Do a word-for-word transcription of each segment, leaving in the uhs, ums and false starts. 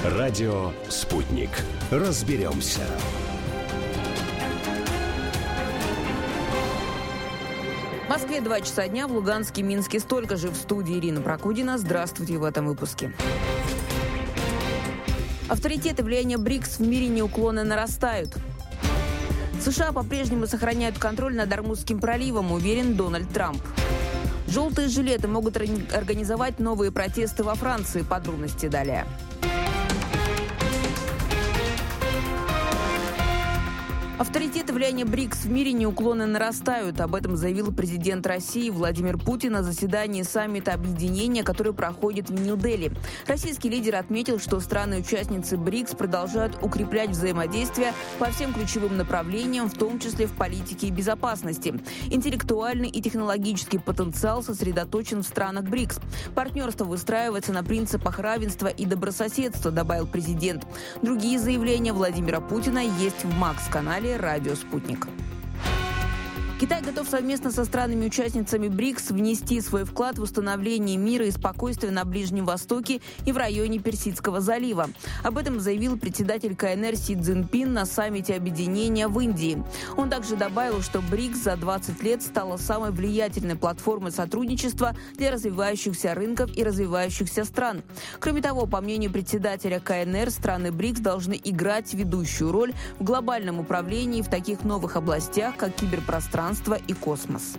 Радио «Спутник». Разберемся. В Москве два часа дня, в Луганске, Минске столько же. В студии Ирина Прокудина. Здравствуйте в этом выпуске. Авторитет и влияние БРИКС в мире неуклонно нарастают. США по-прежнему сохраняют контроль над Ормузским проливом, уверен Дональд Трамп. Желтые жилеты могут организовать новые протесты во Франции. Подробности далее. Авторитет и влияние БРИКС в мире неуклонно нарастают. Об этом заявил президент России Владимир Путин на заседании саммита объединения, который проходит в Нью-Дели. Российский лидер отметил, что страны-участницы БРИКС продолжают укреплять взаимодействие по всем ключевым направлениям, в том числе в политике и безопасности. Интеллектуальный и технологический потенциал сосредоточен в странах БРИКС. Партнерство выстраивается на принципах равенства и добрососедства, добавил президент. Другие заявления Владимира Путина есть в МАКС-канале «Радио Спутник». Китай готов совместно со странами-участницами БРИКС внести свой вклад в установление мира и спокойствия на Ближнем Востоке и в районе Персидского залива. Об этом заявил председатель КНР Си Цзиньпин на саммите объединения в Индии. Он также добавил, что БРИКС за двадцать лет стала самой влиятельной платформой сотрудничества для развивающихся рынков и развивающихся стран. Кроме того, по мнению председателя КНР, страны БРИКС должны играть ведущую роль в глобальном управлении в таких новых областях, как киберпространство и космос.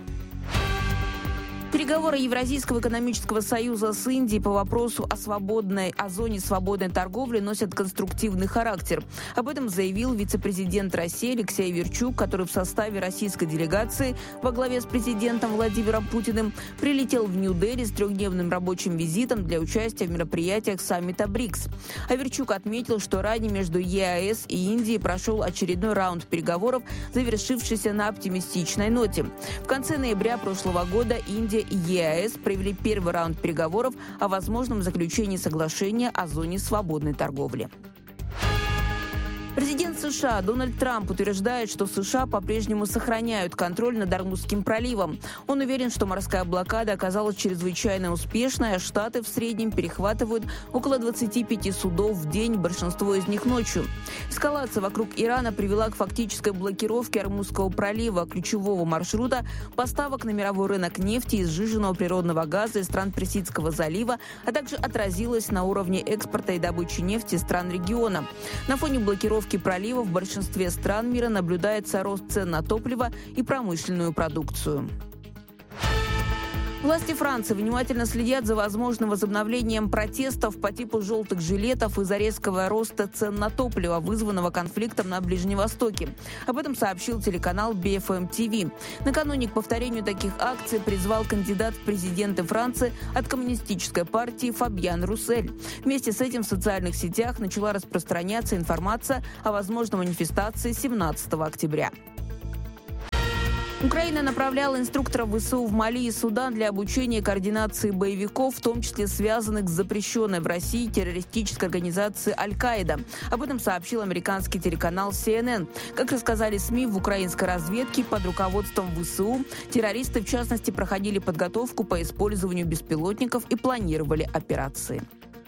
Переговоры Евразийского экономического союза с Индией по вопросу о свободной, о зоне свободной торговли носят конструктивный характер. Об этом заявил вице-президент России Алексей Верчук, который в составе российской делегации во главе с президентом Владимиром Путиным прилетел в Нью-Дели с трехдневным рабочим визитом для участия в мероприятиях саммита БРИКС. А Верчук отметил, что ранее между ЕАЭС и Индией прошел очередной раунд переговоров, завершившийся на оптимистичной ноте. В конце ноября прошлого года Индия и ЕАЭС провели первый раунд переговоров о возможном заключении соглашения о зоне свободной торговли. Президент США Дональд Трамп утверждает, что США по-прежнему сохраняют контроль над Ормузским проливом. Он уверен, что морская блокада оказалась чрезвычайно успешной, а Штаты в среднем перехватывают около двадцати пяти судов в день, большинство из них ночью. Эскалация вокруг Ирана привела к фактической блокировке Ормузского пролива, ключевого маршрута поставок на мировой рынок нефти и сжиженного природного газа из стран Персидского залива, а также отразилась на уровне экспорта и добычи нефти стран региона. На фоне блокировки пролива в большинстве стран мира наблюдается рост цен на топливо и промышленную продукцию. Власти Франции внимательно следят за возможным возобновлением протестов по типу желтых жилетов из-за резкого роста цен на топливо, вызванного конфликтом на Ближнем Востоке. Об этом сообщил телеканал би эф эм ти ви. Накануне к повторению таких акций призвал кандидат в президенты Франции от коммунистической партии Фабьен Руссель. Вместе с этим в социальных сетях начала распространяться информация о возможной манифестации семнадцатого октября. Украина направляла инструкторов ВСУ в Мали и Судан для обучения и координации боевиков, в том числе связанных с запрещенной в России террористической организацией Аль-Каида. Об этом сообщил американский телеканал си эн эн. Как рассказали СМИ, в украинской разведке под руководством ВСУ террористы, в частности, проходили подготовку по использованию беспилотников и планировали операции.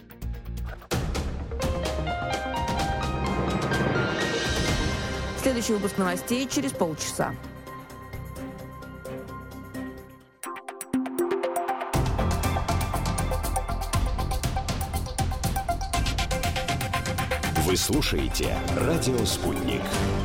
Следующий выпуск новостей через полчаса. Вы слушаете «Радио Спутник».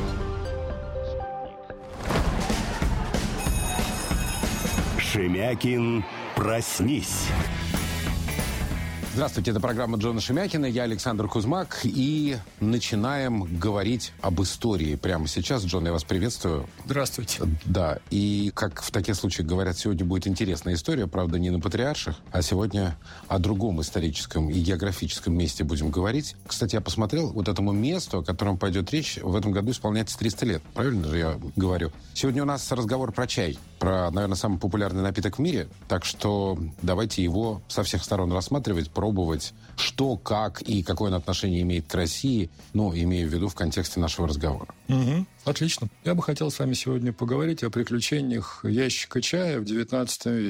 Шемякин, проснись. Здравствуйте, это программа Джона Шемякина, я Александр Кузьмак, и начинаем говорить об истории прямо сейчас. Джон, я вас приветствую. Здравствуйте. Да, и как в таких случаях говорят, сегодня будет интересная история, правда, не на Патриарших, а сегодня о другом историческом и географическом месте будем говорить. Кстати, я посмотрел, вот этому месту, о котором пойдет речь, в этом году исполняется триста лет. Правильно же я говорю? Сегодня у нас разговор про чай, про, наверное, самый популярный напиток в мире, так что давайте его со всех сторон рассматривать, пробовать, что, как и какое он отношение имеет к России, ну, имею в виду в контексте нашего разговора. Угу. Отлично. Я бы хотел с вами сегодня поговорить о приключениях ящика чая в девятнадцатом веке.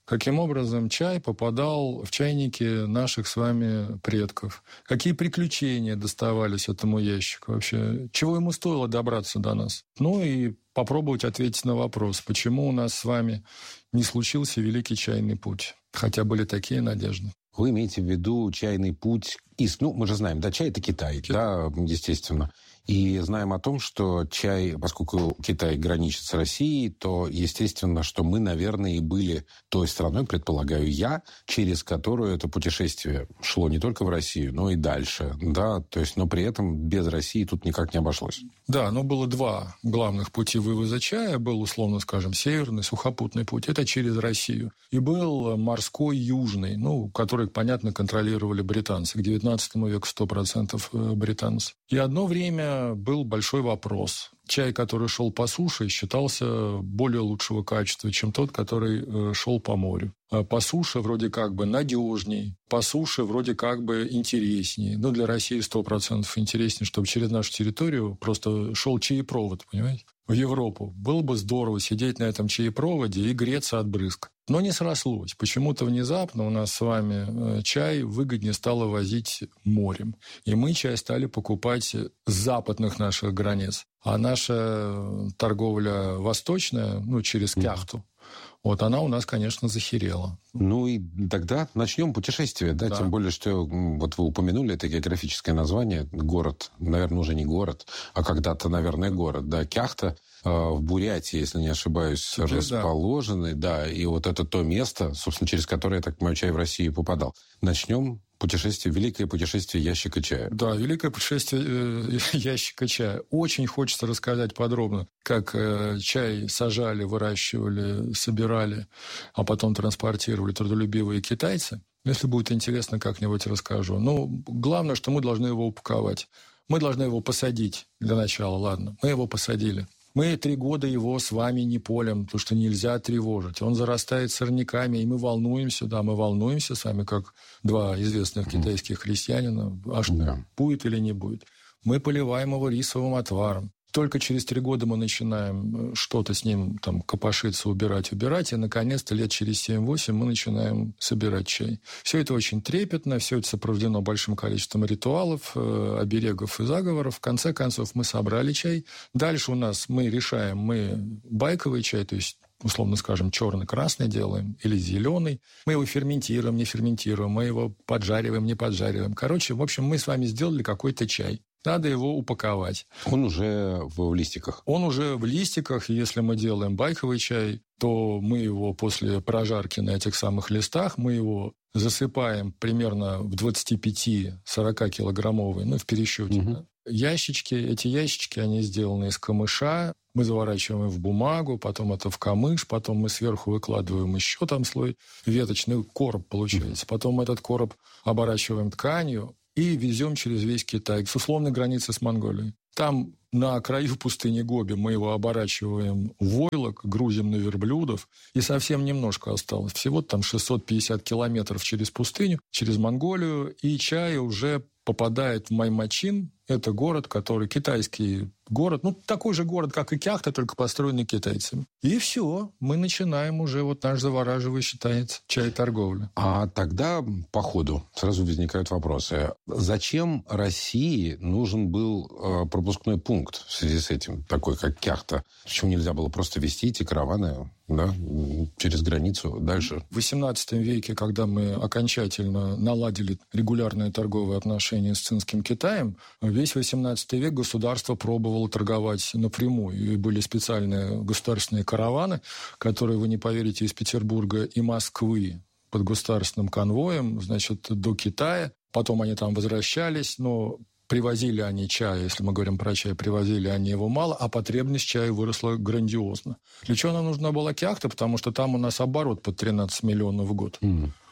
каким образом чай попадал в чайники наших с вами предков, какие приключения доставались этому ящику вообще, чего ему стоило добраться до нас. Ну и попробовать ответить на вопрос, почему у нас с вами не случился великий чайный путь, хотя были такие надежды. Вы имеете в виду чайный путь из... Ну, мы же знаем, да, чай – это Китай, Китай, да, естественно. И знаем о том, что чай, поскольку Китай граничит с Россией, то естественно, что мы, наверное, и были той страной, предполагаю я, через которую это путешествие шло не только в Россию, но и дальше. Да? То есть, но при этом без России тут никак не обошлось. Да, но было два главных пути вывоза чая. Был, условно скажем, северный, сухопутный путь. Это через Россию. И был морской, южный, ну, который, понятно, контролировали британцы. К девятнадцатому веку сто процентов британцы. И одно время был большой вопрос. Чай, который шел по суше, считался более лучшего качества, чем тот, который шел по морю. По суше вроде как бы надежней, по суше вроде как бы интереснее. Ну, для России сто процентов интереснее, чтобы через нашу территорию просто шел чаепровод, понимаете? В Европу. Было бы здорово сидеть на этом чаепроводе и греться от брызг. Но не срослось. Почему-то внезапно у нас с вами чай выгоднее стало возить морем. И мы чай стали покупать с западных наших границ. А наша торговля восточная, ну, через Кяхту, вот она у нас, конечно, захерела. Ну и тогда начнем путешествие, да? да, тем более, что вот вы упомянули это географическое название, город, наверное, уже не город, а когда-то, наверное, город, да, Кяхта э, в Бурятии, если не ошибаюсь, теперь расположенный, да. да, и вот это то место, собственно, через которое, я так понимаю, чай в Россию попадал. Начнем путешествие, великое путешествие ящика чая. Да, великое путешествие э, ящика чая. Очень хочется рассказать подробно, как э, чай сажали, выращивали, собирали, а потом транспортировали трудолюбивые китайцы. Если будет интересно, как-нибудь расскажу. Но главное, что мы должны его упаковать. Мы должны его посадить для начала, ладно. Мы его посадили. Мы три года его с вами не полем, потому что нельзя тревожить. Он зарастает сорняками, и мы волнуемся, да, мы волнуемся с вами, как два известных китайских христианина, а что, да. будет или не будет. Мы поливаем его рисовым отваром. Только через три года мы начинаем что-то с ним там копошиться, убирать, убирать, и, наконец-то, лет через семь-восемь мы начинаем собирать чай. Все это очень трепетно, все это сопровождено большим количеством ритуалов, э, оберегов и заговоров. В конце концов, мы собрали чай. Дальше у нас мы решаем, мы байковый чай, то есть, условно скажем, черный-красный делаем или зеленый. Мы его ферментируем, не ферментируем, мы его поджариваем, не поджариваем. Короче, в общем, мы с вами сделали какой-то чай. Надо его упаковать. Он уже в листиках? Он уже в листиках. Если мы делаем байковый чай, то мы его после прожарки на этих самых листах, мы его засыпаем примерно в двадцать пять-сорок килограммовый, ну, в пересчете, угу. да, ящички. Эти ящички, они сделаны из камыша. Мы заворачиваем в бумагу, потом это в камыш, потом мы сверху выкладываем еще там слой веточный, короб получается. Потом этот короб оборачиваем тканью и везем через весь Китай, с условной границы с Монголией. Там на краю пустыни Гоби мы его оборачиваем в войлок, грузим на верблюдов, и совсем немножко осталось. Всего там шестьсот пятьдесят километров через пустыню, через Монголию, и чай уже попадает в Маймачин. Это город, который китайский город, ну, такой же город, как и Кяхта, только построенный китайцами. И все, мы начинаем уже, вот наш завораживающий танец чай-торговли. А тогда, по ходу, сразу возникают вопросы. Зачем России нужен был э, пропускной пункт в связи с этим, такой как Кяхта? Почему нельзя было просто везти эти караваны, да, через границу дальше? В восемнадцатом веке, когда мы окончательно наладили регулярные торговые отношения с Цинским Китаем, весь восемнадцатый век государство пробовало торговать напрямую. И были специальные государственные караваны, которые, вы не поверите, из Петербурга и Москвы под государственным конвоем, значит, до Китая. Потом они там возвращались, но привозили они чай, если мы говорим про чай, привозили они его мало, а потребность чая выросла грандиозно. Для чего нам нужна была Кяхта? Потому что там у нас оборот под тринадцать миллионов в год. Mm.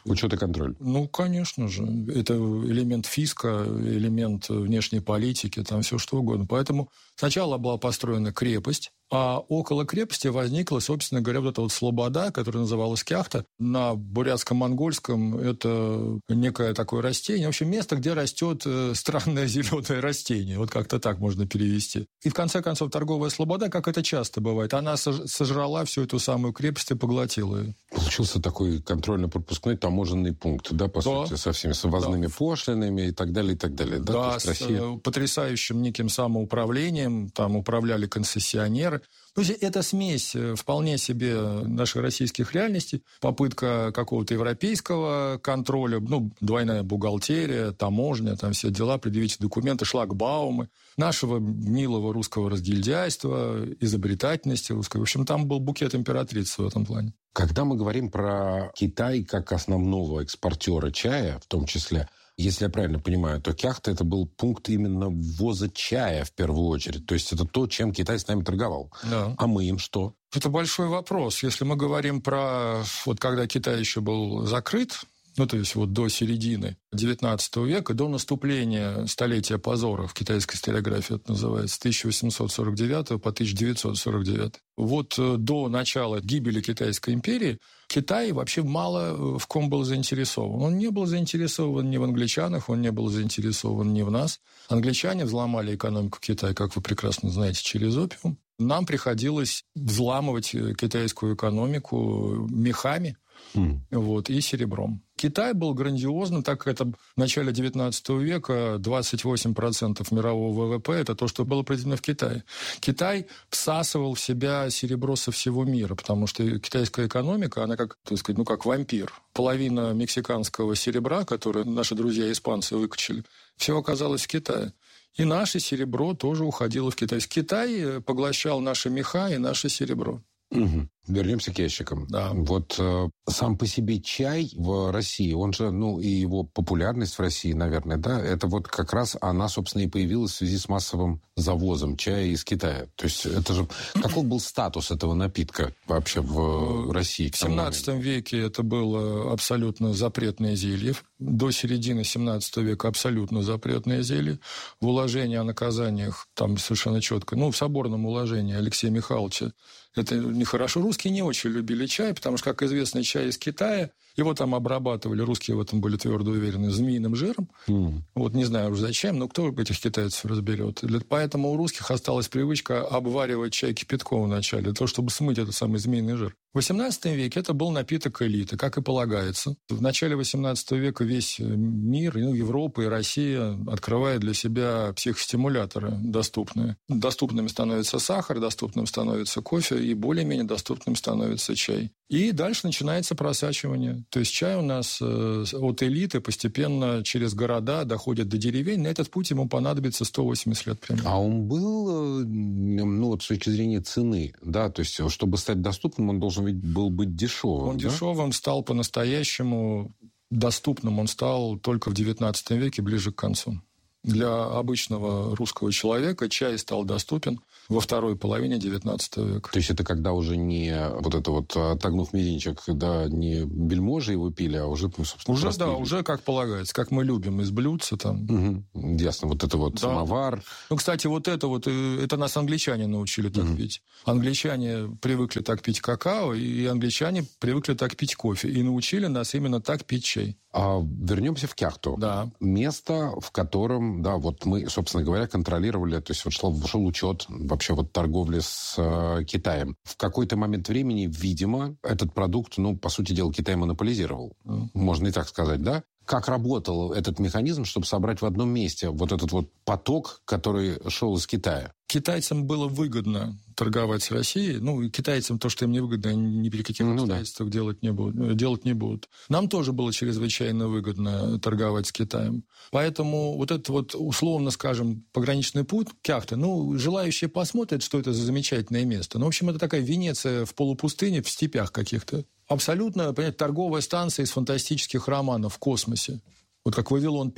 Учет и контроль. Ну, конечно же. Это элемент фиска, элемент внешней политики, там все что угодно. Поэтому сначала была построена крепость, а около крепости возникла, собственно говоря, вот эта вот слобода, которая называлась Кяхта. На бурятско-монгольском это некое такое растение. В общем, место, где растет странное зеленое растение. Вот как-то так можно перевести. И в конце концов торговая слобода, как это часто бывает, она сожрала всю эту самую крепость и поглотила ее. Получился такой контрольно-пропускной таможенный пункт, да, по да. сути, со всеми с ввозными да. пошлинами и так далее, и так далее. Да, да с Россия... потрясающим неким самоуправлением, там управляли концессионеры. То есть это смесь вполне себе наших российских реальностей, попытка какого-то европейского контроля, ну, двойная бухгалтерия, таможня, там все дела, предъявить документы, шлагбаумы, нашего милого русского разгильдяйства, изобретательности русской. В общем, там был букет императрицы в этом плане. Когда мы говорим про Китай как основного экспортера чая, в том числе, если я правильно понимаю, то Кяхта – это был пункт именно ввоза чая в первую очередь. То есть это то, чем Китай с нами торговал. Да. А мы им что? Это большой вопрос. Если мы говорим про... Вот когда Китай еще был закрыт, ну, то есть вот до середины девятнадцатого века, до наступления столетия позора в китайской историографии, это называется, с тысяча восемьсот сорок девятого по тысяча девятьсот сорок девятый. Вот до начала гибели Китайской империи Китай вообще мало в ком был заинтересован. Он не был заинтересован ни в англичанах, он не был заинтересован ни в нас. Англичане взломали экономику Китая, как вы прекрасно знаете, через опиум. Нам приходилось взламывать китайскую экономику мехами, Mm. вот, и серебром. Китай был грандиозным, так как это в начале девятнадцатого века двадцать восемь процентов мирового ВВП – это то, что было произведено в Китае. Китай всасывал в себя серебро со всего мира, потому что китайская экономика, она как, так сказать, ну, как вампир. Половина мексиканского серебра, которое наши друзья-испанцы выкачали, все оказалось в Китае. И наше серебро тоже уходило в Китай. Китай поглощал наши меха и наше серебро. Угу. Вернемся к ящикам. Да. Вот э, сам по себе чай в России, он же, ну, и его популярность в России, наверное, да, это вот как раз она, собственно, и появилась в связи с массовым завозом чая из Китая. То есть это же... Какой был статус этого напитка вообще в России? В семнадцатом веке это было абсолютно запретное зелье. До середины семнадцатого века абсолютно запретное зелье. В уложении о наказаниях там совершенно четко. Ну, в соборном уложении Алексея Михайловича это нехорошо. Русские не очень любили чай, потому что, как известно, чай из Китая, его там обрабатывали, русские в этом были твердо уверены, змеиным жиром. Mm. Вот не знаю уже зачем, но кто этих китайцев разберет. Поэтому у русских осталась привычка обваривать чай кипятком вначале, для того, чтобы смыть этот самый змеиный жир. В восемнадцатом веке это был напиток элиты, как и полагается. В начале восемнадцатого века весь мир, ну, Европа и Россия открывает для себя психостимуляторы доступные. Доступными становится сахар, доступным становится кофе, и более-менее доступным становится чай. И дальше начинается просачивание. То есть чай у нас от элиты постепенно через города доходит до деревень. На этот путь ему понадобится сто восемьдесят лет примерно. А он был, ну, вот с точки зрения цены, да, то есть чтобы стать доступным, он должен ведь был быть дешевым. Он да? дешевым стал по-настоящему, доступным он стал только в девятнадцатом веке, ближе к концу. Для обычного русского человека чай стал доступен во второй половине девятнадцатого века. То есть это когда уже не вот это вот, отогнув мизинчик, когда не вельможи его пили, а уже, собственно, уже, да, люди. Уже как полагается, как мы любим, из блюдца там. Угу. Ясно, вот это вот да. Самовар. Ну, кстати, вот это вот, это нас англичане научили так угу. пить. Англичане привыкли так пить какао, и англичане привыкли так пить кофе, и научили нас именно так пить чай. А вернемся в Кяхту. Да. Место, в котором, да, вот мы, собственно говоря, контролировали, то есть вот шел, шел учет вообще вот торговли с э, Китаем. В какой-то момент времени, видимо, этот продукт, ну, по сути дела, Китай монополизировал. Mm. Можно и так сказать, да? Как работал этот механизм, чтобы собрать в одном месте вот этот вот поток, который шел из Китая? Китайцам было выгодно торговать с Россией. Ну, и китайцам то, что им не выгодно, они ни при каких ну, обстоятельствах да. делать, не будут, делать не будут. Нам тоже было чрезвычайно выгодно торговать с Китаем. Поэтому вот этот вот, условно скажем, пограничный путь Кяхты, ну, желающие посмотрят, что это за замечательное место. Ну, в общем, это такая Венеция в полупустыне, в степях каких-то. Абсолютно, понимаете, торговая станция из фантастических романов в космосе. Вот как «Вавилон пять».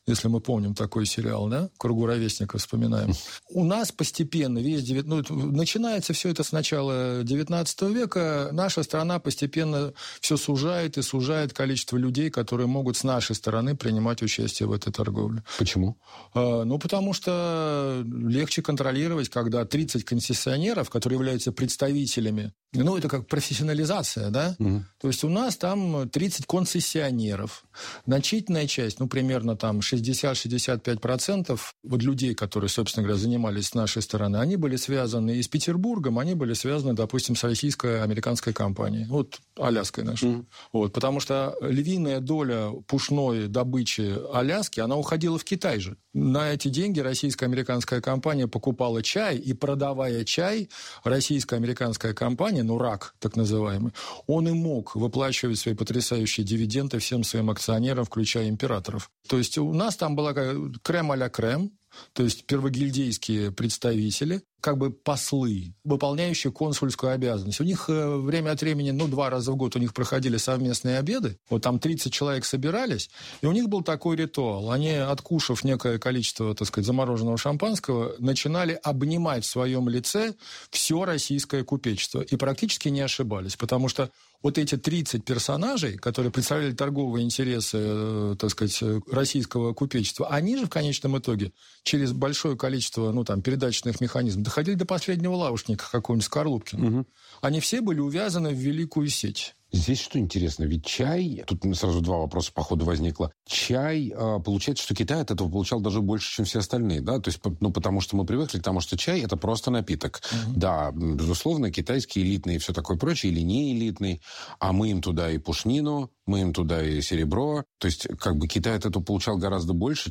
если мы помним такой сериал, да, «В кругу ровесников» вспоминаем. У нас постепенно, весь девят... ну, начинается все это с начала девятнадцатого века, наша страна постепенно все сужает и сужает количество людей, которые могут с нашей стороны принимать участие в этой торговле. Почему? А, ну, потому что легче контролировать, когда тридцать концессионеров, которые являются представителями, ну, это как профессионализация, да? Угу. То есть у нас там тридцать концессионеров. Значительная часть, ну, примерно там шестьдесят-шестьдесят пять процентов вот людей, которые, собственно говоря, занимались с нашей стороны, они были связаны и с Петербургом, они были связаны, допустим, с российско-американской компанией. Вот Аляской нашей. Mm. Вот, потому что львиная доля пушной добычи Аляски, она уходила в Китай же. На эти деньги российско-американская компания покупала чай, и продавая чай, российско-американская компания, ну, РАК, так называемый, он и мог выплачивать свои потрясающие дивиденды всем своим акционерам, включая императоров. То есть у нас там была крем а-ля крем, то есть первогильдейские представители, как бы послы, выполняющие консульскую обязанность. У них э, время от времени, ну, два раза в год у них проходили совместные обеды. Вот там тридцать человек собирались, и у них был такой ритуал. Они, откушав некое количество, так сказать, замороженного шампанского, начинали обнимать в своем лице все российское купечество. И практически не ошибались, потому что вот эти тридцать персонажей, которые представляли торговые интересы, э, так сказать, российского купечества, они же в конечном итоге через большое количество, ну, там, передаточных механизмов доходили до последнего лавочника какого-нибудь Скорлупкина. Угу. Они все были увязаны в великую сеть. Здесь что интересно, ведь чай, тут сразу два вопроса по ходу возникло. Чай, получается, что Китай от этого получал даже больше, чем все остальные, да? То есть, ну, потому что мы привыкли к тому, что чай – это просто напиток. Uh-huh. Да, безусловно, китайский элитный и все такое прочее, или не элитный, а мы им туда и пушнину, мы им туда и серебро. То есть, как бы Китай от этого получал гораздо больше,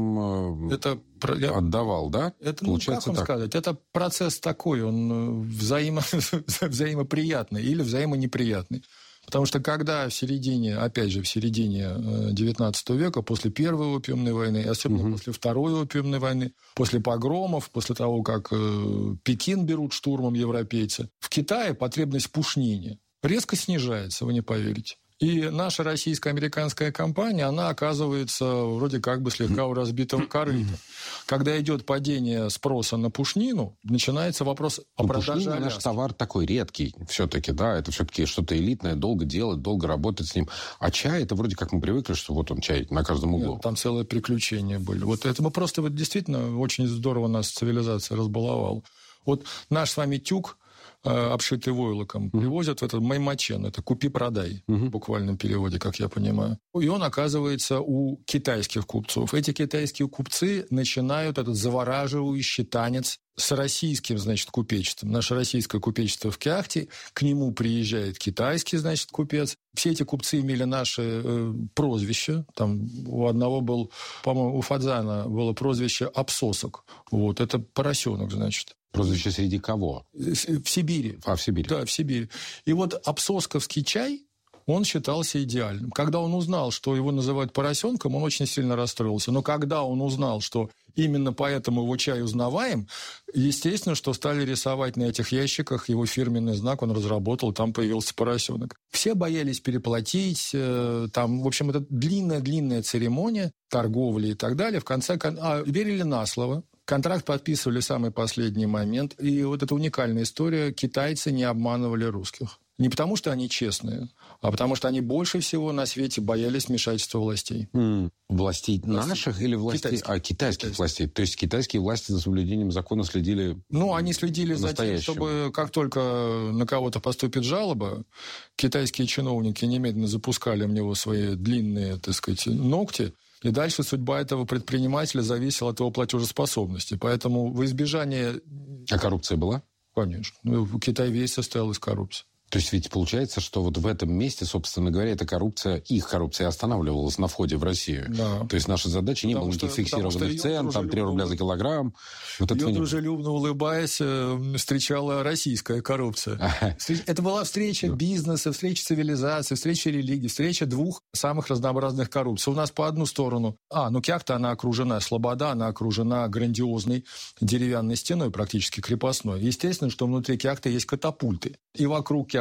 чем это отдавал, да? Это, ну, как вам так сказать, это процесс такой, он взаимо... взаимоприятный или взаимонеприятный. Потому что когда в середине, опять же, в середине девятнадцатого века, после Первой опиумной войны, особенно угу. после Второй опиумной войны, после погромов, после того, как э, Пекин берут штурмом европейцы, в Китае потребность в пушнине резко снижается, вы не поверите. И наша российско-американская компания, она оказывается вроде как бы слегка у разбитого корыта. Когда идет падение спроса на пушнину, начинается вопрос о продаже Пушнина наш товар такой редкий все-таки, да, это все-таки что-то элитное, долго делать, долго работать с ним. А чай, это вроде как мы привыкли, что вот он чай на каждом углу. Нет, там целые приключения были. Вот это мы просто вот действительно очень здорово нас цивилизация разбаловала. Вот наш с вами тюк, обшитый войлоком, uh-huh. привозят в этот маймачен, это купи-продай, uh-huh. в буквальном переводе, как я понимаю. И он оказывается у китайских купцов. Эти китайские купцы начинают этот завораживающий танец с российским, значит, купечеством. Наше российское купечество в Кяхте, к нему приезжает китайский, значит, купец. Все эти купцы имели наши э, прозвища. Там у одного был, по-моему, у Фадзана было прозвище «Обсосок». Вот, это поросенок, значит. Прозвище среди кого? В Сибири. А, в Сибири. Да, в Сибири. И вот обсосковский чай, он считался идеальным. Когда он узнал, что его называют поросенком, он очень сильно расстроился. Но когда он узнал, что именно поэтому его чай узнаваем, естественно, что стали рисовать на этих ящиках его фирменный знак, он разработал, там появился поросенок. Все боялись переплатить, там, в общем, это длинная-длинная церемония торговли и так далее. В конце концов, а, верили на слово. Контракт подписывали в самый последний момент. И вот эта уникальная история. Китайцы не обманывали русских. Не потому, что они честные, а потому, что они больше всего на свете боялись вмешательства властей. Mm. Властей наших или властей? Китайских. А, китайских, китайских властей. То есть китайские власти за соблюдением закона следили. Ну, они следили за тем, чтобы как только на кого-то поступит жалоба, китайские чиновники немедленно запускали в него свои длинные, так сказать, ногти. И дальше судьба этого предпринимателя зависела от его платежеспособности. Поэтому в избежание... А коррупция была? Конечно. Ну, Китай весь состоял из коррупции. То есть ведь получается, что вот в этом месте, собственно говоря, эта коррупция, их коррупция останавливалась на входе в Россию. Да. То есть наша задача не было никаких фиксированных цен, там три рубля за килограмм. Вот ее дружелюбно улыбаясь, встречала российская коррупция. Ага. Это была встреча да. бизнеса, встреча цивилизации, встреча религии, встреча двух самых разнообразных коррупций. У нас по одну сторону... А, ну Кяхта, она окружена, Слобода, она окружена грандиозной деревянной стеной, практически крепостной. Естественно, что внутри Кяхты есть катапульты. И вокруг Кяхты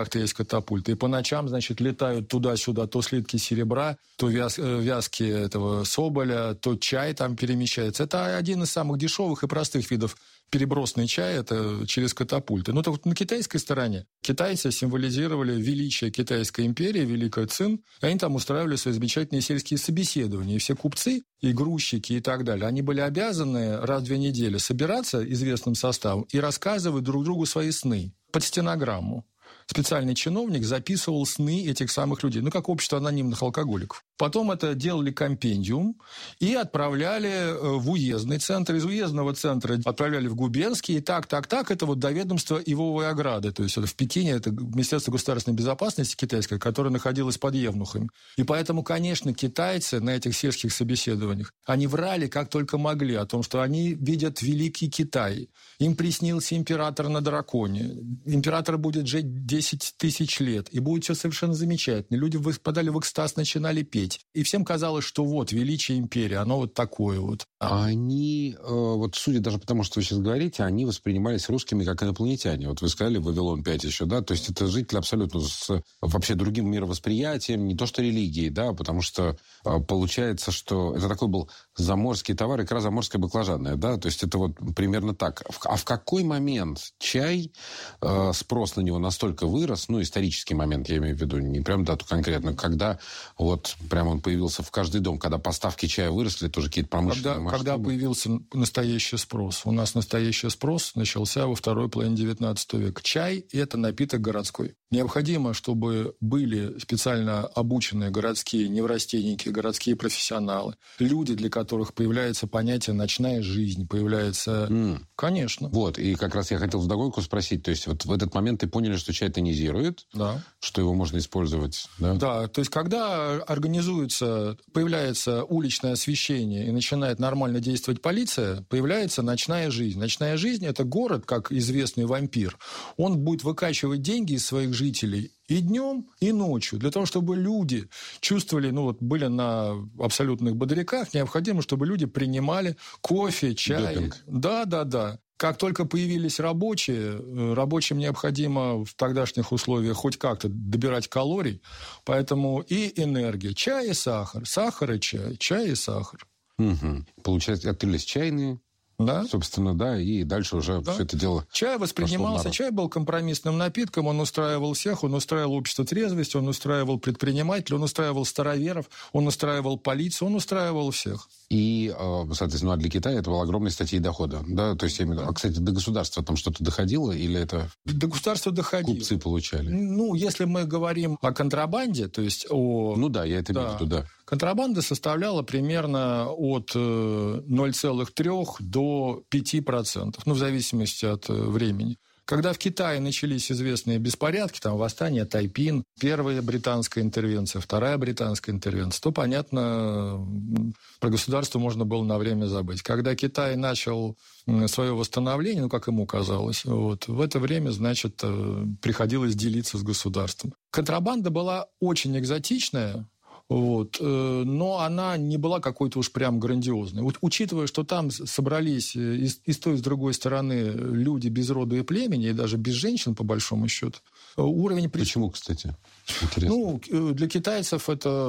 яхты есть катапульты. И по ночам, значит, летают туда-сюда то слитки серебра, то вяз, вязки этого соболя, то чай там перемещается. Это один из самых дешевых и простых видов перебросный чай, это через катапульты. Но вот на китайской стороне китайцы символизировали величие Китайской империи, Великий Цин, и они там устраивали свои замечательные сельские собеседования. И все купцы, и грузчики, и так далее, они были обязаны раз в две недели собираться известным составом и рассказывать друг другу свои сны под стенограмму. Специальный чиновник записывал сны этих самых людей, ну, как общество анонимных алкоголиков. Потом это делали компендиум и отправляли в уездный центр. Из уездного центра отправляли в губернский. И так, так, так. Это вот до ведомства Ивовой ограды. То есть это в Пекине, это Министерство государственной безопасности китайское, которое находилось под Евнухами. И поэтому, конечно, китайцы на этих сельских собеседованиях, они врали как только могли о том, что они видят великий Китай. Им приснился император на драконе. Император будет жить десять тысяч лет. И будет все совершенно замечательно. Люди впадали в экстаз, начинали петь. И всем казалось, что вот, величие империи, оно вот такое вот. А они, вот судя даже по тому, что вы сейчас говорите, они воспринимались русскими как инопланетяне. Вот вы сказали Вавилон пять еще, да? То есть это жители абсолютно с вообще другим мировосприятием, не то что религией, да? Потому что получается, что это такой был заморский товар, икра заморская баклажанная, да? То есть это вот примерно так. А в какой момент чай, спрос на него настолько вырос, ну, исторический момент, я имею в виду, не прям дату конкретно, когда вот прямо он появился в каждый дом, когда поставки чая выросли, тоже какие-то промышленные когда, масштабы. Когда появился настоящий спрос. У нас настоящий спрос начался во второй половине девятнадцатого века. Чай – это напиток городской. Необходимо, чтобы были специально обученные городские неврастенники, городские профессионалы, люди, для которых появляется понятие «ночная жизнь», появляется... Mm. Конечно. Вот, и как раз я хотел вдогонку спросить, то есть вот в этот момент ты поняли, что чай тонизирует, да, что его можно использовать, да? Да, то есть когда организуется, появляется уличное освещение и начинает нормально действовать полиция, появляется ночная жизнь. Ночная жизнь – это город, как известный вампир. Он будет выкачивать деньги из своих жителей и днем, и ночью. Для того, чтобы люди чувствовали, ну вот были на абсолютных бодряках, необходимо, чтобы люди принимали кофе, чай. Допинг. Да, да, да. Как только появились рабочие, рабочим необходимо в тогдашних условиях хоть как-то добирать калорий, поэтому и энергия. Чай и сахар, сахар и чай, чай и сахар. Угу. Получается, открылись чайные. Да? Собственно, да, и дальше уже да. все это дело... Чай воспринимался, чай был компромиссным напитком, он устраивал всех, он устраивал общество трезвости, он устраивал предпринимателей, он устраивал староверов, он устраивал полицию, он устраивал всех. И, соответственно, для Китая это была огромной статьей дохода, да? То есть, я имею в виду, а, кстати, до государства там что-то доходило, или это... До государства доходило. Купцы получали? Ну, если мы говорим о контрабанде, то есть о... Ну да, я это да. имею в виду, да. Контрабанда составляла примерно от ноль целых три десятых до пяти процентов, ну, в зависимости от времени. Когда в Китае начались известные беспорядки, там восстание Тайпин, первая британская интервенция, вторая британская интервенция, то, понятно, про государство можно было на время забыть. Когда Китай начал свое восстановление, ну, как ему казалось, вот, в это время, значит, приходилось делиться с государством. Контрабанда была очень экзотичная, вот. Но она не была какой-то уж прям грандиозной. Вот, учитывая, что там собрались и, и с той, и с другой стороны люди без рода и племени, и даже без женщин, по большому счету, уровень... Почему, кстати? Интересно. Ну, для китайцев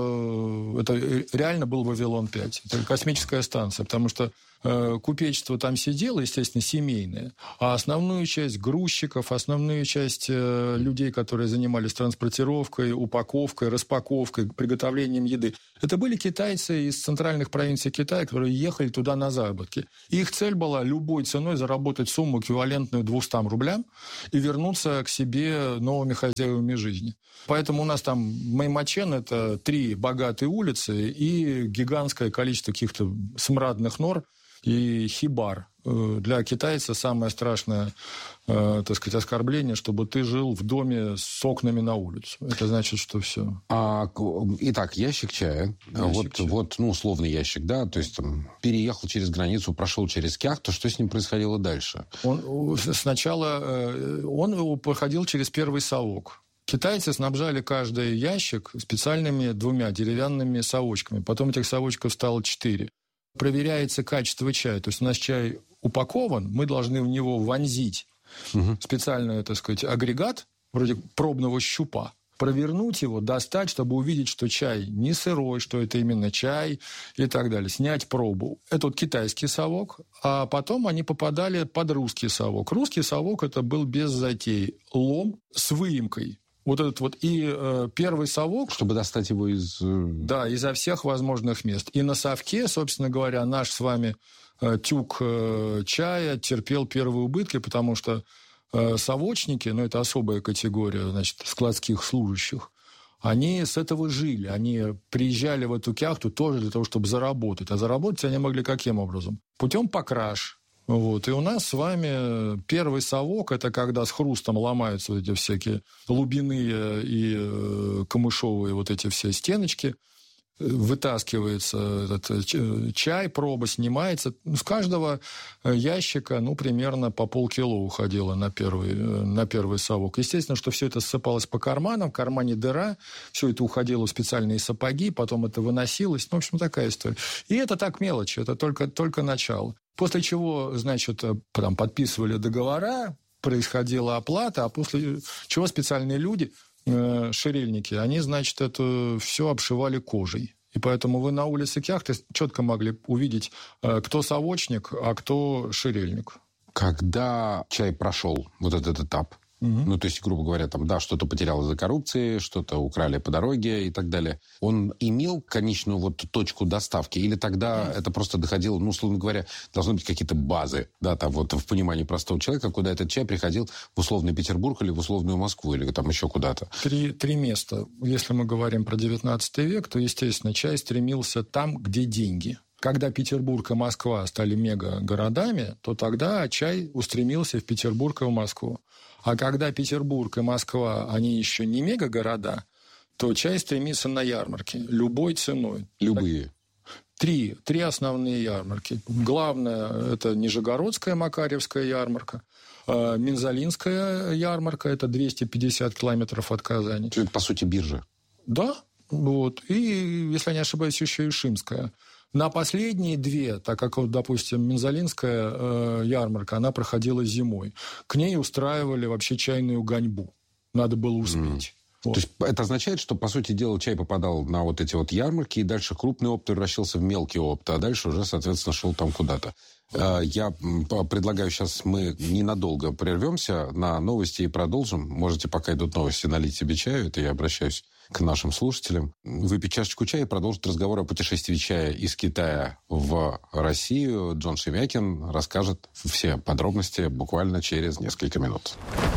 это, это реально был Вавилон пять. Это космическая станция, потому что э, купечество там сидело, естественно, семейное, а основную часть грузчиков, основную часть э, людей, которые занимались транспортировкой, упаковкой, распаковкой, приготовлением еды, это были китайцы из центральных провинций Китая, которые ехали туда на заработки. И их цель была любой ценой заработать сумму, эквивалентную двумстам рублям, и вернуться к себе новыми хозяевами жизни. Поэтому у нас там Мэймачен – это три богатые улицы и гигантское количество каких-то смрадных нор и хибар. Для китайца самое страшное, так сказать, оскорбление, чтобы ты жил в доме с окнами на улицу. Это значит, что все. А, итак, ящик чая. Ящик вот, чая. вот, ну, условный ящик, да, то есть там, переехал через границу, прошел через Кяхту. Что с ним происходило дальше? Он, сначала он проходил через первый совок. Китайцы снабжали каждый ящик специальными двумя деревянными совочками. Потом этих совочков стало четыре. Проверяется качество чая. То есть у нас чай упакован, мы должны в него вонзить угу. специальный, так сказать, агрегат, вроде пробного щупа. Провернуть его, достать, чтобы увидеть, что чай не сырой, что это именно чай и так далее. Снять пробу. Это вот китайский совок, а потом они попадали под русский совок. Русский совок это был без затей. Лом с выемкой. Вот этот вот и э, первый совок... Чтобы достать его из... Да, изо всех возможных мест. И на совке, собственно говоря, наш с вами э, тюк э, чая терпел первые убытки, потому что совочники, ну, это особая категория, значит, складских служащих, они с этого жили. Они приезжали в эту кяхту тоже для того, чтобы заработать. А заработать они могли каким образом? Путем покраш. Вот. И у нас с вами первый совок – это когда с хрустом ломаются вот эти всякие лубяные и камышовые вот эти все стеночки, вытаскивается этот чай, проба снимается. С каждого ящика, ну, примерно по полкило уходило на первый, на первый совок. Естественно, что все это ссыпалось по карманам, в кармане дыра, все это уходило в специальные сапоги, потом это выносилось. Ну, в общем, такая история. И это так мелочь, это только, только начало. После чего, значит, там подписывали договора, происходила оплата, а после чего специальные люди... шерельники, они, значит, это все обшивали кожей. И поэтому вы на улице кяхты четко могли увидеть, кто совочник, а кто шерельник. Когда чай прошел вот этот этап, угу. ну, то есть, грубо говоря, там, да, что-то потерял из-за коррупции, что-то украли по дороге и так далее, он имел конечную вот точку доставки? Или тогда это просто доходило, ну, условно говоря, должны быть какие-то базы, да, там вот в понимании простого человека, куда этот чай приходил в условный Петербург или в условную Москву, или там еще куда-то? Три, три места. Если мы говорим про девятнадцатый век, то, естественно, чай стремился там, где деньги. Когда Петербург и Москва стали мегагородами, то тогда чай устремился в Петербург и в Москву. А когда Петербург и Москва, они еще не мегагорода, то чай стремится на ярмарки любой ценой. Любые? Три, три основные ярмарки. Главная – это Нижегородская Макарьевская ярмарка. Минзалинская ярмарка – это двести пятьдесят километров от Казани. Это, по сути, биржа? Да. Вот. И, если я не ошибаюсь, еще и Шимская. На последние две, так как, вот, допустим, Минзалинская э, ярмарка, она проходила зимой, к ней устраивали вообще чайную гоньбу. Надо было успеть. Mm. Вот. То есть это означает, что, по сути дела, чай попадал на вот эти вот ярмарки, и дальше крупный опыт превращался в мелкий опыт, а дальше уже, соответственно, шел там куда-то. Я предлагаю, сейчас мы ненадолго прервемся на новости и продолжим. Можете, пока идут новости, налить себе чаю. Это я обращаюсь к нашим слушателям. Выпить чашечку чая и продолжить разговор о путешествии чая из Китая в Россию. Джон Шемякин расскажет все подробности буквально через несколько минут.